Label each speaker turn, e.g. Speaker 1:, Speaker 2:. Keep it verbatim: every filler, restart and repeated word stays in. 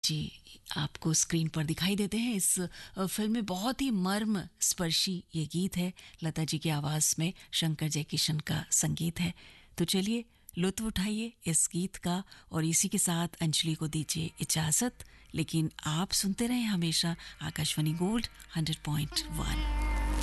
Speaker 1: जी आपको स्क्रीन पर दिखाई देते हैं। इस फिल्म में बहुत ही मर्म स्पर्शी ये गीत है, लता जी की आवाज़ में शंकर जयकिशन का संगीत है। तो चलिए लुत्फ़ उठाइए इस गीत का और इसी के साथ अंजलि को दीजिए इजाज़त। लेकिन आप सुनते रहें हमेशा Akashvani gold hundred point one.